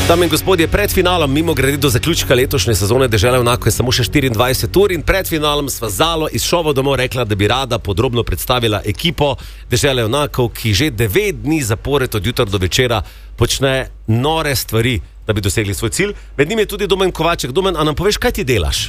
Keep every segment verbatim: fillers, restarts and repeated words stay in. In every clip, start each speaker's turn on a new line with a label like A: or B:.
A: Dame in gospodje, pred finalom, mimo grede do zaključka letošnje sezone Dežela junakov je samo še štiriindvajset ur in pred finalom sva Zalo iz Šova domov rekla, da bi rada podrobno predstavila ekipo Dežela junakov, ki že devet dni zapored od jutra do večera počne nore stvari, da bi dosegli svoj cilj. Med njimi je tudi Domen Kovaček. Domen, a nam poveš, kaj ti delaš?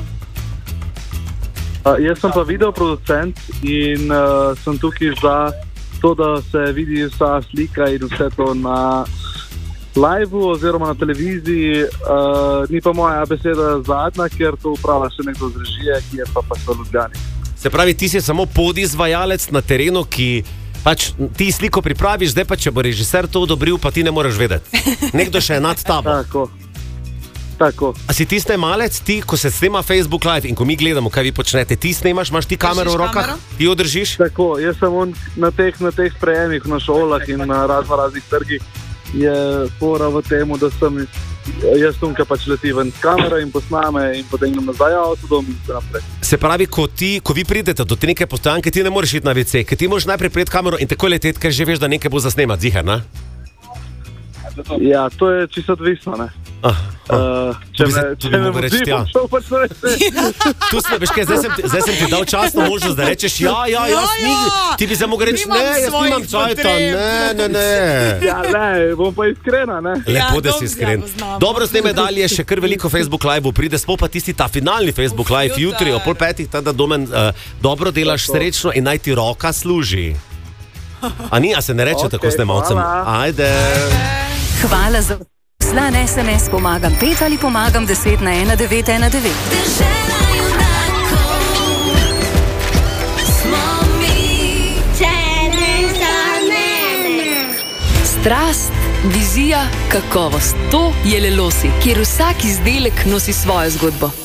B: Uh, jaz sem pa videoproducent in uh, sem tukaj za to, da se vidi vsa slika in vse to na live-u oziroma na televiziji. Uh, ni pa moja beseda zadnja, ker to upravlja še nekdo z režije, ki je pa pa v Ljubljani.
A: Se pravi, ti si samo podizvajalec na terenu, ki pač ti sliko pripraviš, zdaj pa če bo režiser to odobril, pa ti ne moreš vedeti. Nekdo še je nad tabo.
B: Tako. Tako.
A: A si ti snemalec, ti, ko se snema Facebook Live in ko mi gledamo, kaj vi počnete, ti snemaš, imaš ti kamero v rokah, kamero? Ti jo držiš?
B: Tako, jaz sem on na teh, na teh sprejemih na šolah in na razno raznih trgih je fora v temu, da sem jaz tunka pač leti ven s kamero in posname in potem idem nazaj avtodom in se naprej.
A: Se pravi, ko, ti, ko vi pridete do te neke postojanke, ti ne moreš iti na ve ce, ker ti moraš najprej prijeti kamero in tako leteti, ker že veš, da nekaj bo zasnemat, ziher, ne?
B: Ja, to je čisto odvisno, ne?
A: Ah, ah.
B: Uh, če me, če me vodi, bom šel pač na ve ce.
A: Tu si, veš kaj, zdaj sem, zdaj sem ti dal časno možnost, da rečeš ja, ja, ja, jaz ja, ja. Ti bi se mogel reči, ne, jaz nimam cajta, ne, ne, ne.
B: Ja, ne, bom pa iskrena, ne.
A: Lepo,
C: Ja,
A: da si iskren. Dobro, z njime dalje še kar veliko Facebook Live-u pride, spol pa tisti ta finalni Facebook Live jutri o pol petih, tada Domen, uh, dobro delaš, srečno in naj ti roka služi. A ni, a se ne reče
B: Okay,
A: tako snemalcem?
B: hvala.
A: Ajde.
D: Hvala za slan es em es, pomagam pet ali pomagam deset na ena devet ena devet.
E: Dežela junakov smo mi, tebe za mene.
D: Strast, vizija, kakovost. To je Lelosi, kjer vsak izdelek nosi svojo zgodbo.